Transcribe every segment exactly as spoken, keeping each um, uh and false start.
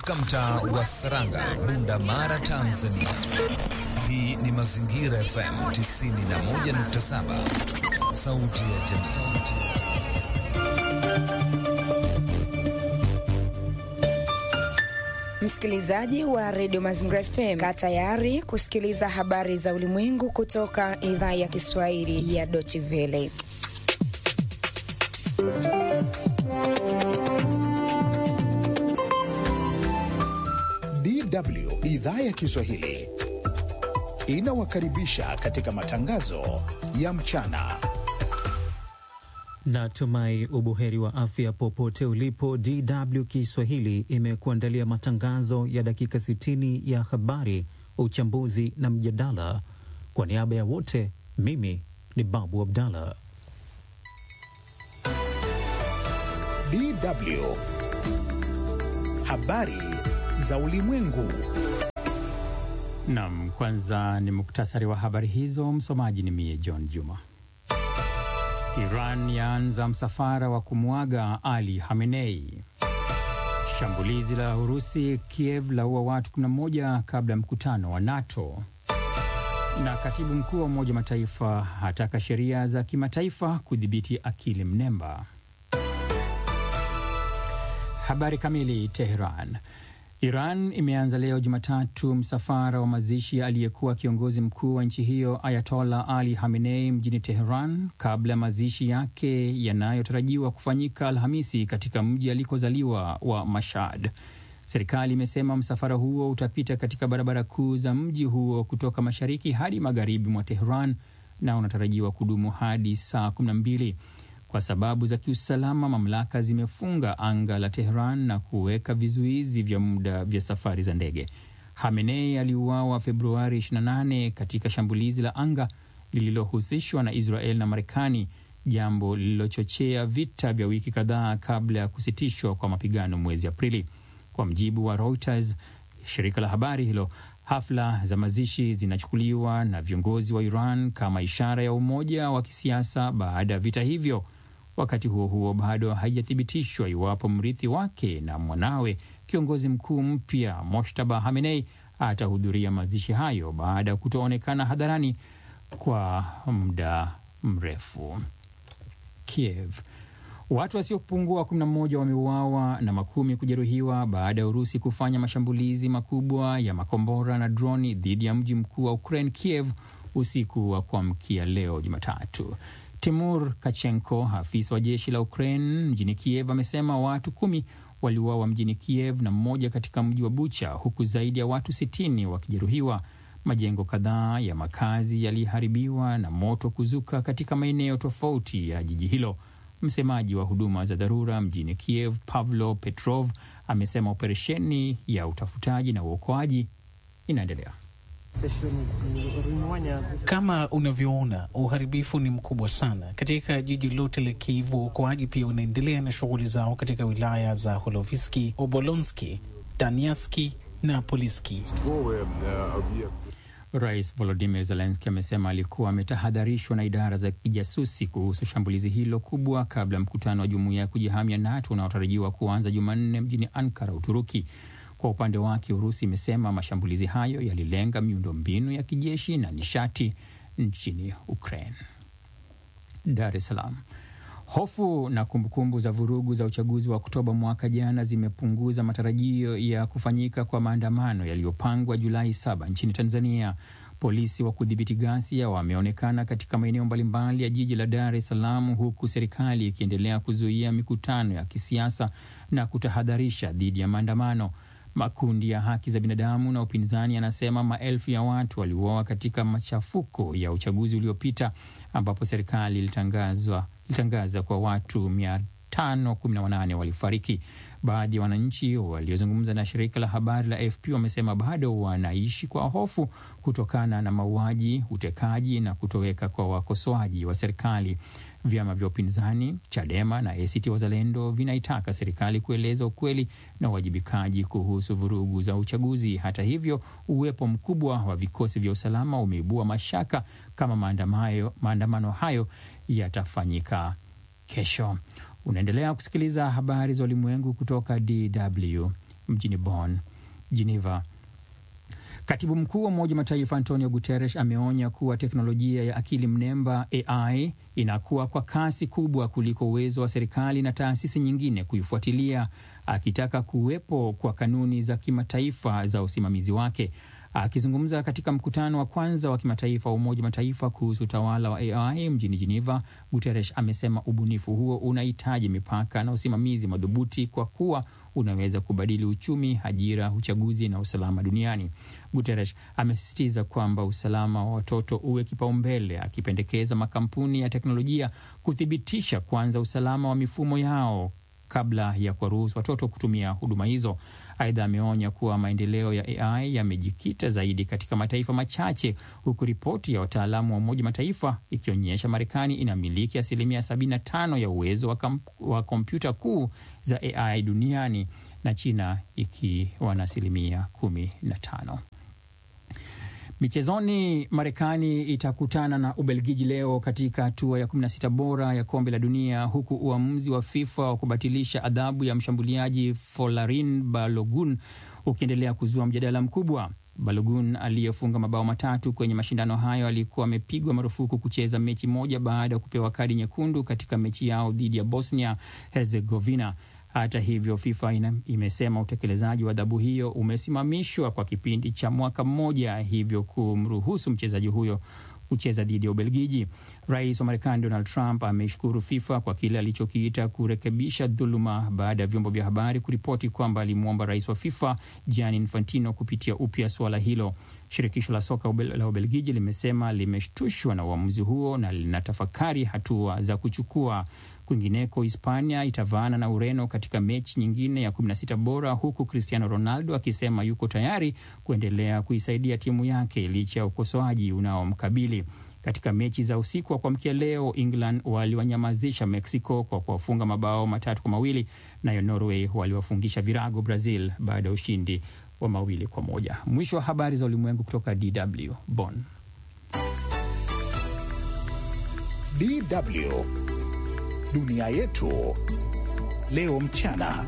kutoka mtaa wa Saranga, Bunda Mara, Tanzania. Hii ni Mazingira F M tisini na moja nukta saba, sauti ya jamii. Msikilizaji wa Radio Mazingira F M, kaa tayari kusikiliza habari za ulimwengu kutoka idhaa ya Kiswahili ya Deutsche Welle. D W idhaa ya Kiswahili inawakaribisha katika matangazo ya mchana. Natumai ubuheri wa afya popote ulipo. D W Kiswahili imekuandalia matangazo ya dakika sitini ya habari, uchambuzi na mjadala. Kwa niaba ya wote, mimi ni Babu Abdalla. D W habari za ulimwengu. Naam, kwanza ni muktasari wa habari hizo. Msomaji ni mie John Juma. Iran yaanza msafara wa kumwaga Ali Khamenei. Shambulizi la Urusi Kiev laua watu kumi na moja kabla mkutano wa NATO. Na katibu mkuu wa Umoja Mataifa hataka sheria za kimataifa kudhibiti akili mnemba. Habari kamili. Tehran. Iran imeanza leo Jumatatu msafara wa mazishi aliyekuwa kiongozi mkuu wa nchi hiyo Ayatollah Ali Khamenei mjini Tehran, kabla mazishi yake yanayotarajiwa kufanyika Alhamisi katika mji alikozaliwa wa Mashhad. Serikali imesema msafara huo utapita katika barabara kuu za mji huo kutoka mashariki hadi magharibi mwa Tehran na unatarajiwa kudumu hadi saa kumi na mbili. Kwa sababu za kiusalama, mamlaka zimefunga anga la Tehran na kuweka vizuizi vya muda vya safari za ndege. Khamenei aliuawa Februari ishirini na nane katika shambulizi la anga lililohusishwa na Israel na Marekani, jambo lililochochea vita vya wiki kadhaa kabla ya kusitishwa kwa mapigano mwezi Aprili. Kwa mjibu wa Reuters, shirika la habari hilo, hafla za mazishi zinachukuliwa na viongozi wa Iran kama ishara ya umoja wa kisiasa baada ya vita hivyo. Wakati huo huo, bado haijathibitishwa iwapo mrithi wake na mwanawe, kiongozi mkuu mpya Mojtaba Khamenei, atahudhuria mazishi hayo baada ya kutoonekana hadharani kwa muda mrefu. Kiev. Watu wasiopungua kumi na moja wameuawa na makumi kujeruhiwa baada ya Urusi kufanya mashambulizi makubwa ya makombora na droni dhidi ya mji mkuu wa Ukraine, Kiev, usiku wa kuamkia leo Jumatatu. Timur Kachenko, afisa wa jeshi la Ukraine mjini Kiev, amesema watu kumi waliuawa mjini Kiev na mmoja katika mji wa Bucha, huku zaidi ya watu sitini wakijeruhiwa. Majengo kadhaa ya makazi yaliharibiwa na moto kuzuka katika maeneo tofauti ya jiji hilo. Msemaji wa huduma za dharura mjini Kiev, Pavlo Petrov, amesema operesheni ya utafutaji na uokoaji inaendelea. Kama unavyoona, uharibifu ni mkubwa sana katika jiji lote la Kiev. Uokoaji pia unaendelea na shughuli zao katika wilaya za Holoviski, Obolonski, Daniaski na Poliski. Rais Volodymyr Zelensky amesema alikuwa ametahadharishwa na idara za kijasusi kuhusu shambulizi hilo kubwa kabla mkutano wa jumuiya ya kujihamia NATO unaotarajiwa kuanza Jumanne mjini Ankara, Uturuki. Kwa upande wake, Urusi imesema mashambulizi hayo yalilenga miundombinu ya kijeshi na nishati nchini Ukraine. Dar es Salaam. Hofu na kumbukumbu za vurugu za uchaguzi wa Oktoba mwaka jana zimepunguza matarajio ya kufanyika kwa maandamano yaliyopangwa Julai saba nchini Tanzania. Polisi wa kudhibiti ghasia wameonekana katika maeneo mbalimbali ya jiji la Dar es Salaam, huku serikali ikiendelea kuzuia mikutano ya kisiasa na kutahadharisha dhidi ya maandamano. Makundi ya haki za binadamu na upinzani yanasema maelfu ya watu waliuawa katika machafuko ya uchaguzi uliopita, ambapo serikali ilitangazwa ilitangaza kwa watu mia tano kumi na wanane walifariki. Baadhi ya wananchi waliozungumza na shirika la habari la A F P wamesema bado wanaishi kwa hofu kutokana na mauaji, utekaji na kutoweka kwa wakosoaji wa serikali. Vyama vya upinzani, Chadema na A C T Wazalendo, vinaitaka serikali kueleza ukweli na uwajibikaji kuhusu vurugu za uchaguzi. Hata hivyo, uwepo mkubwa wa vikosi vya usalama umeibua mashaka kama maandamano maandamano hayo yatafanyika kesho. Unaendelea kusikiliza habari za ulimwengu kutoka D W mjini Bonn. Geneva. Katibu mkuu wa Umoja Mataifa Antonio Guterres ameonya kuwa teknolojia ya akili mnemba A I inakuwa kwa kasi kubwa kuliko uwezo wa serikali na taasisi nyingine kuifuatilia, akitaka kuwepo kwa kanuni za kimataifa za usimamizi wake. Akizungumza katika mkutano wa kwanza wa kimataifa wa Umoja Mataifa kuhusu utawala wa A I mjini Geneva, Guterres amesema ubunifu huo unahitaji mipaka na usimamizi madhubuti kwa kuwa unaweza kubadili uchumi, ajira, uchaguzi na usalama duniani. Guterres amesisitiza kwamba usalama wa watoto uwe kipaumbele, akipendekeza makampuni ya teknolojia kuthibitisha kwanza usalama wa mifumo yao kabla ya kuwaruhusu watoto kutumia huduma hizo. Aidha, ameonya kuwa maendeleo ya A I yamejikita zaidi katika mataifa machache, huku ripoti ya wataalamu wa Umoja Mataifa ikionyesha Marekani inamiliki asilimia sabini na tano ya uwezo wa, kam, wa kompyuta kuu za A I duniani na China ikiwa na asilimia kumi na tano. Michezoni, Marekani itakutana na Ubelgiji leo katika hatua ya kumi na sita bora ya kombe la dunia, huku uamuzi wa FIFA wa kubatilisha adhabu ya mshambuliaji Folarin Balogun ukiendelea kuzua mjadala mkubwa. Balogun aliyefunga mabao matatu kwenye mashindano hayo alikuwa amepigwa marufuku kucheza mechi moja baada ya kupewa kadi nyekundu katika mechi yao dhidi ya Bosnia Herzegovina. Hata hivyo, FIFA ina, imesema utekelezaji wa adhabu hiyo umesimamishwa kwa kipindi cha mwaka mmoja, hivyo kumruhusu mchezaji huyo kucheza dhidi ya Ubelgiji. Rais wa Marekani Donald Trump ameshukuru FIFA kwa kile alichokiita kurekebisha dhuluma baada ya vyombo vya habari kuripoti kwamba alimwomba rais wa FIFA Gianni Infantino kupitia upya suala hilo. Shirikisho la soka la Ubelgiji limesema limeshtushwa na uamuzi huo na linatafakari hatua za kuchukua. Kwingineko, Hispania itavaana na Ureno katika mechi nyingine ya kumi na sita bora, huku Cristiano Ronaldo akisema yuko tayari kuendelea kuisaidia timu yake licha ya ukosoaji unaomkabili. Katika mechi za usiku wa kuamkia leo, England waliwanyamazisha Mexico kwa kuwafunga mabao matatu kwa mawili, nayo Norway waliwafungisha virago Brazil baada ya ushindi wa mawili kwa moja. Mwisho wa habari za ulimwengu kutoka D W Bonn. D W Dunia yetu leo mchana.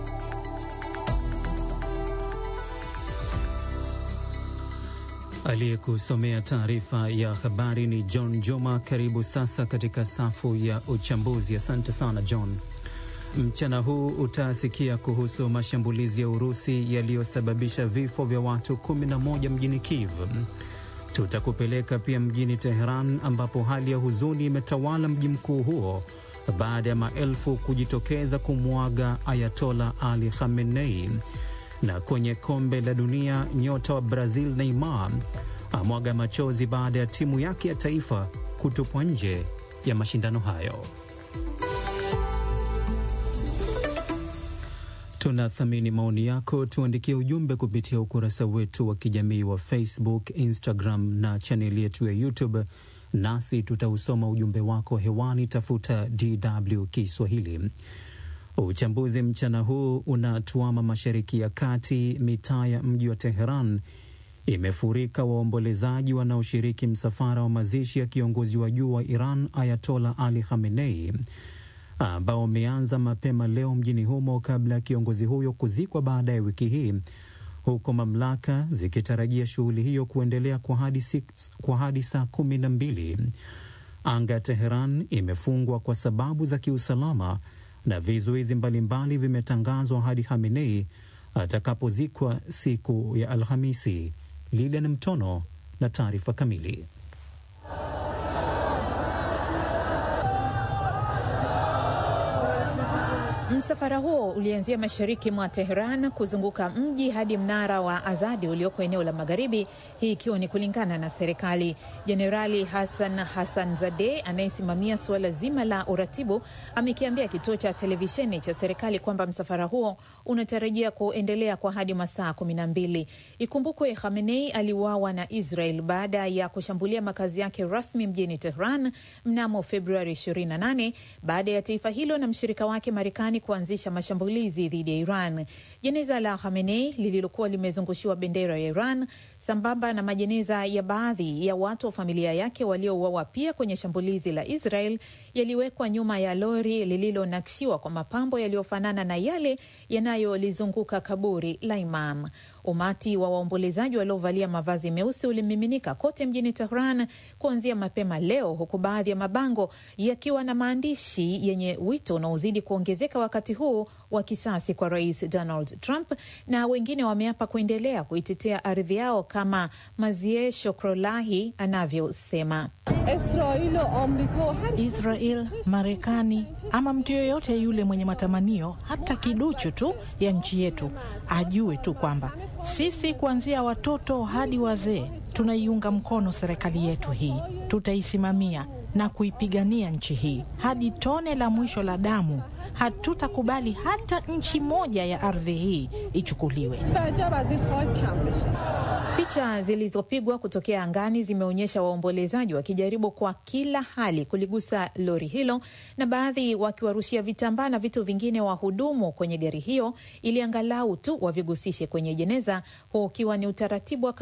Aliyekusomea taarifa ya habari ni John Juma. Karibu sasa katika safu ya uchambuzi. Asante sana John. Mchana huu utasikia kuhusu mashambulizi ya Urusi yaliyosababisha vifo vya watu kumi na moja mjini Kiev. Tutakupeleka pia mjini Tehran ambapo hali ya huzuni imetawala mji mkuu huo baada ya maelfu kujitokeza kumwaga Ayatollah Ali Khamenei. Na kwenye kombe la dunia, nyota wa Brazil Neymar amwaga machozi baada ya timu yake ya taifa kutupwa nje ya mashindano hayo. Tunathamini maoni yako, tuandikie ujumbe kupitia ukurasa wetu wa kijamii wa Facebook, Instagram na chaneli yetu ya YouTube, nasi tutausoma ujumbe wako hewani. Tafuta D W Kiswahili. Uchambuzi mchana huu unatuama Mashariki ya Kati. Mitaa ya mji wa Tehran imefurika waombolezaji wanaoshiriki msafara wa mazishi ya kiongozi wa juu wa Iran Ayatollah Ali Khamenei ambao umeanza mapema leo mjini humo kabla ya kiongozi huyo kuzikwa baada ya wiki hii, huko mamlaka zikitarajia shughuli hiyo kuendelea kwa hadi kwa hadi saa kumi na mbili. Anga ya Tehran imefungwa kwa sababu za kiusalama na vizuizi mbalimbali vimetangazwa hadi Khamenei atakapozikwa siku ya Alhamisi. Lilian Mtono na taarifa kamili. Msafara huo ulianzia mashariki mwa Tehran kuzunguka mji hadi mnara wa Azadi ulioko eneo la magharibi, hii ikiwa ni kulingana na serikali. Jenerali Hassan Hassanzadeh anayesimamia suala zima la uratibu amekiambia kituo cha televisheni cha serikali kwamba msafara huo unatarajia kuendelea kwa hadi masaa kumi na mbili. Ikumbukwe Khamenei aliuawa na Israel baada ya kushambulia makazi yake rasmi mjini Tehran mnamo Februari ishirini na nane baada ya taifa hilo na mshirika wake Marekani kuanzisha mashambulizi dhidi ya Iran. Jeneza la Khamenei lililokuwa limezungushiwa bendera ya Iran sambamba na majeneza ya baadhi ya watu wa familia yake waliouawa pia kwenye shambulizi la Israel yaliwekwa nyuma ya lori lililonakshiwa kwa mapambo yaliyofanana na yale yanayolizunguka kaburi la Imam. Umati wa waombolezaji waliovalia mavazi meusi ulimiminika kote mjini Tehran kuanzia mapema leo, huku baadhi ya mabango yakiwa na maandishi yenye wito unaozidi kuongezeka wakati huu wa kisasi kwa Rais Donald Trump, na wengine wameapa kuendelea kuitetea ardhi yao kama Mazie Shokrolahi anavyosema. Israel, Marekani ama mtu yoyote yule mwenye matamanio hata kiduchu tu ya nchi yetu ajue tu kwamba sisi kuanzia watoto hadi wazee tunaiunga mkono serikali yetu hii. Tutaisimamia na kuipigania nchi hii hadi tone la mwisho la damu. Hatutakubali hata nchi moja ya ardhi hii ichukuliwe. Picha zilizopigwa kutokea angani zimeonyesha waombolezaji wakijaribu kwa kila hali kuligusa lori hilo, na baadhi wakiwarushia vitambaa na vitu vingine wahudumu kwenye gari hiyo ili angalau tu wavigusishe kwenye jeneza, huo ukiwa ni utaratibu wa